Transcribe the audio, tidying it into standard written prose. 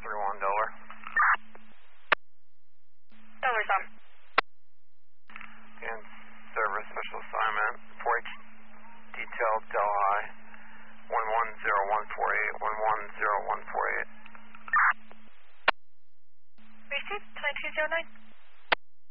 31 Delaware. Delaware on. And service special assignment, 4H detail Del High, 110148, 110148. Received, 2209.